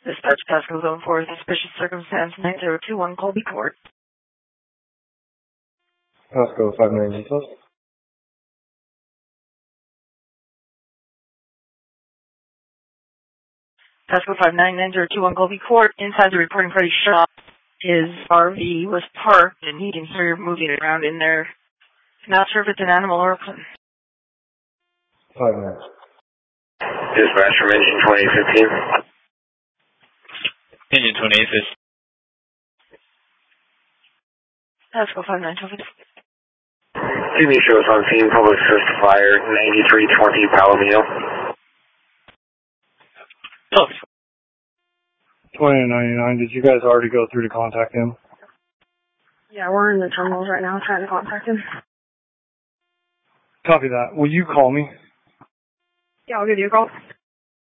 Dispatch Pasco Zone 4, suspicious circumstance 9021 Colby Court. Pasco 590. Pasco 59021 Colby Court. Inside the reporting party shop, his RV was parked and he can hear moving around in there. Not sure if it's an animal or a person. 5 minutes. Dispatch from Engine 2815. Engine 2815. Pasco 592. TV shows on scene, public assist fire, 9320 Palomino. Oh. 2099, did you guys already go through to contact him? Yeah, we're in the terminals right now trying to contact him. Copy that. Will you call me? Yeah, I'll give you a call.